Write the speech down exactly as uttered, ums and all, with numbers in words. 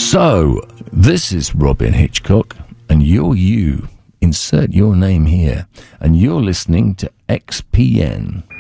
So, this is Robin Hitchcock, and you're you. Insert your name here, and you're listening to X P N.